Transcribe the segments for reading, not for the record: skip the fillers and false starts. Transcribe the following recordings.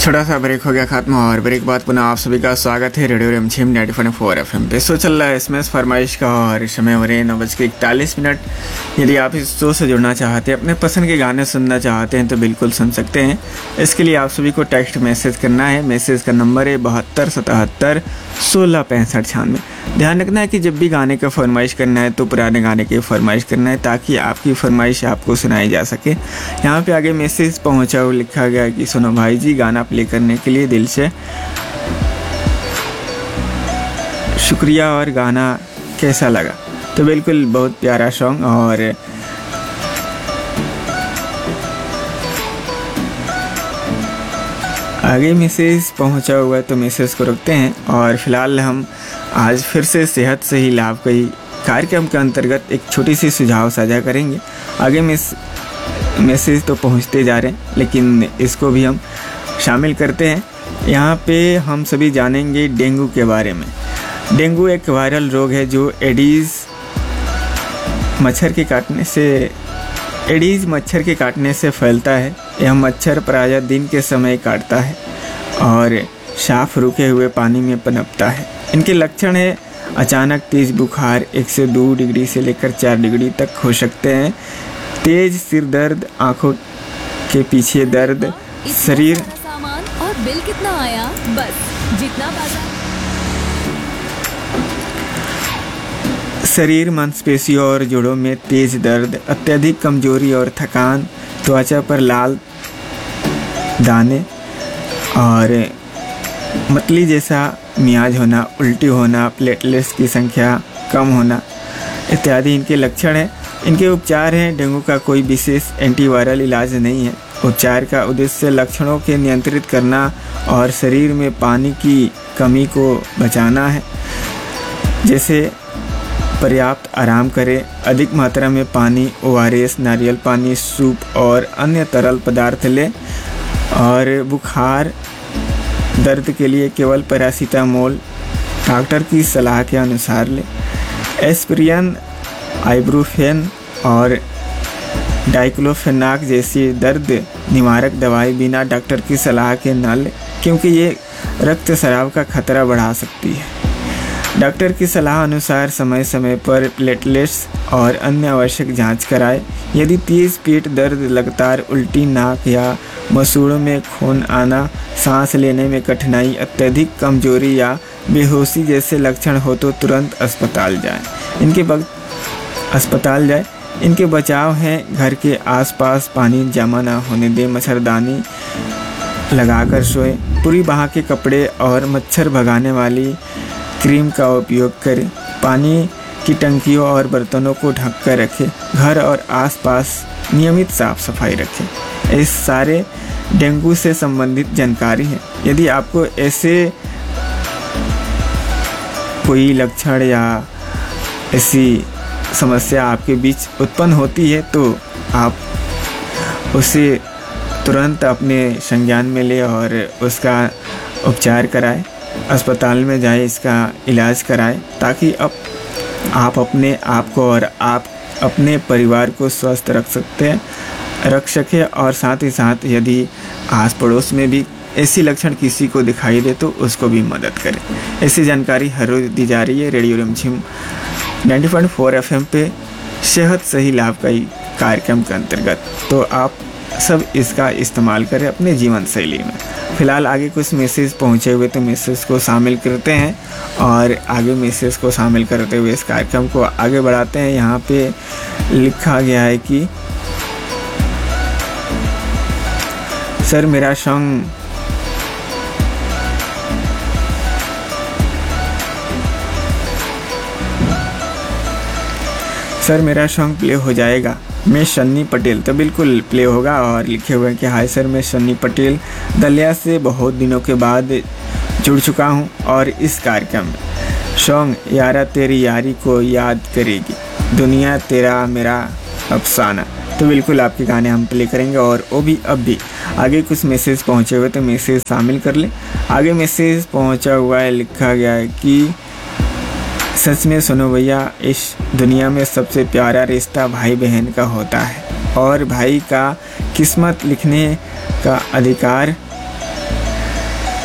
छोटा सा ब्रेक हो गया खत्म और ब्रेक बाद पुनः आप सभी का स्वागत है रेडियो रिमझिम 90.4 FM पे। शो चल रहा है एसएमएस फरमाइश का और समय हो रहे 9:41। यदि आप इस शो से जुड़ना चाहते हैं, अपने पसंद के गाने सुनना चाहते हैं तो बिल्कुल सुन सकते हैं। इसके लिए आप सभी को टेक्स्ट मैसेज करना है। मैसेज का नंबर है 7277 16 65 96। ध्यान रखना है कि जब भी गाने का फरमाइश करना है तो पुराने गाने की फरमाइश करना है ताकि आपकी फरमाइश आपको सुनाई जा सके। यहाँ पे आगे मैसेज पहुँचा हुआ लिखा गया कि सुनो भाई जी, गाना प्ले करने के लिए दिल से शुक्रिया और गाना कैसा लगा। तो बिल्कुल बहुत प्यारा सॉन्ग। और आगे मैसेज पहुंचा हुआ है तो मैसेज को रखते हैं। और फिलहाल हम आज फिर से सेहत से ही लाभ कई कार्यक्रम के अंतर्गत एक छोटी सी सुझाव साझा करेंगे। आगे मैसेज तो पहुंचते जा रहे हैं लेकिन इसको भी हम शामिल करते हैं। यहाँ पे हम सभी जानेंगे डेंगू के बारे में। डेंगू एक वायरल रोग है जो एडीज मच्छर के काटने से फैलता है। यह मच्छर प्रायः दिन के समय काटता है और साफ रुके हुए पानी में पनपता है। इनके लक्षण है अचानक तेज बुखार 1 से 2 डिग्री से लेकर 4 डिग्री तक हो सकते हैं, तेज सिर दर्द, आंखों के पीछे दर्द, शरीर सामान और बिल कितना आया, बस जितना बाजार। शरीर, मांसपेशियों और जोड़ों में तेज दर्द, अत्यधिक कमजोरी और थकान, त्वचा पर लाल दाने और मतली जैसा मियाज होना, उल्टी होना, प्लेटलेट्स की संख्या कम होना इत्यादि इनके लक्षण हैं। इनके उपचार हैं। डेंगू का कोई विशेष एंटीवायरल इलाज नहीं है। उपचार का उद्देश्य लक्षणों के नियंत्रित करना और शरीर में पानी की कमी को बचाना है। जैसे पर्याप्त आराम करें, अधिक मात्रा में पानी, ORS, नारियल पानी, सूप और अन्य तरल पदार्थ लें। और बुखार दर्द के लिए केवल पैरासीटामोल डॉक्टर की सलाह के अनुसार लें। एस्पिरिन, आइब्रूफेन और डाइक्लोफेनाक जैसी दर्द निवारक दवाई बिना डॉक्टर की सलाह के न लें क्योंकि ये रक्त स्राव का खतरा बढ़ा सकती है। डॉक्टर की सलाह अनुसार समय समय पर प्लेटलेट्स और अन्य आवश्यक जांच कराएं। यदि तेज पेट दर्द, लगातार उल्टी, नाक या मसूड़ों में खून आना, सांस लेने में कठिनाई, अत्यधिक कमजोरी या बेहोशी जैसे लक्षण हो तो तुरंत अस्पताल जाएं। इनके बचाव हैं घर के आसपास पानी जमा न होने दें, मच्छरदानी लगाकर सोएं, पूरी बाह के कपड़े और मच्छर भगाने वाली क्रीम का उपयोग करें। पानी की टंकियों और बर्तनों को ढक कर रखें। घर और आसपास नियमित साफ सफाई रखें। इस सारे डेंगू से संबंधित जानकारी है। यदि आपको ऐसे कोई लक्षण या ऐसी समस्या आपके बीच उत्पन्न होती है तो आप उसे तुरंत अपने संज्ञान में ले और उसका उपचार कराएं। अस्पताल में जाए, इसका इलाज कराएं ताकि आप अपने आप को और आप अपने परिवार को स्वस्थ रख सकें। और साथ ही साथ यदि आस पड़ोस में भी ऐसी लक्षण किसी को दिखाई दे तो उसको भी मदद करें। ऐसी जानकारी हर रोज दी जा रही है रेडियो रिमझिम 90.4 FM पे सेहत सही लाभकारी कार्यक्रम के अंतर्गत। तो आप सब इसका इस्तेमाल करें अपने जीवन शैली में। फिलहाल आगे कुछ मैसेज पहुँचे हुए तो मैसेज को शामिल करते हैं और आगे मैसेज को शामिल करते हुए इस कार्यक्रम को आगे बढ़ाते हैं। यहाँ पे लिखा गया है कि सर मेरा सॉन्ग प्ले हो जाएगा। मैं सन्नी पटेल। तो बिल्कुल प्ले होगा। और लिखे हुए हैं कि हाय सर, मैं सन्नी पटेल दलिया से बहुत दिनों के बाद जुड़ चुका हूं और इस कार्यक्रम में सॉन्ग यारा तेरी यारी को याद करेगी, दुनिया तेरा मेरा अफसाना। तो बिल्कुल आपके गाने हम प्ले करेंगे और वो भी अब भी। आगे कुछ मैसेज पहुँचे हुए तो मैसेज शामिल कर लें। आगे मैसेज पहुँचा हुआ है, लिखा गया है कि सच में सुनो भैया, इस दुनिया में सबसे प्यारा रिश्ता भाई बहन का होता है और भाई का किस्मत लिखने का अधिकार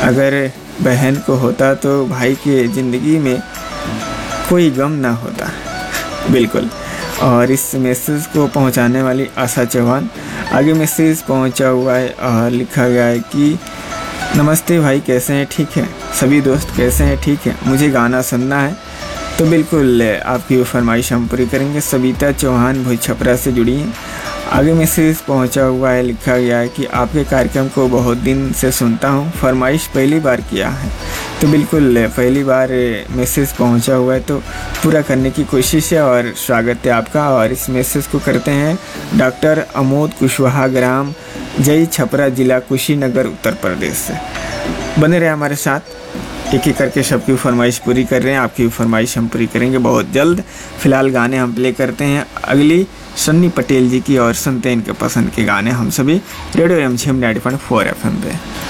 अगर बहन को होता तो भाई के ज़िंदगी में कोई गम ना होता। बिल्कुल। और इस मैसेज को पहुंचाने वाली आशा चौहान, आगे मैसेज पहुंचा हुआ है और लिखा गया है कि नमस्ते भाई, कैसे हैं? ठीक है। सभी दोस्त कैसे हैं? ठीक है। मुझे गाना सुनना है। तो बिल्कुल आपकी वो फरमाइश हम पूरी करेंगे। सविता चौहान भुज छपरा से जुड़ी हैं। आगे मैसेज पहुंचा हुआ है, लिखा गया है कि आपके कार्यक्रम को बहुत दिन से सुनता हूं, फरमाइश पहली बार किया है। तो बिल्कुल पहली बार मैसेज पहुंचा हुआ है तो पूरा करने की कोशिश है और स्वागत है आपका। और इस मैसेज को करते हैं डॉक्टर अमोद कुशवाहा, ग्राम जय छपरा, जिला कुशीनगर, उत्तर प्रदेश से। बने रहे हमारे साथ, एक एक करके सबकी फरमाइश पूरी कर रहे हैं। आपकी फरमाइश हम पूरी करेंगे बहुत जल्द। फिलहाल गाने हम प्ले करते हैं अगली सन्नी पटेल जी की और सुनते हैं इनके पसंद के गाने हम सभी रेडियो MGM 90.4 FM पे।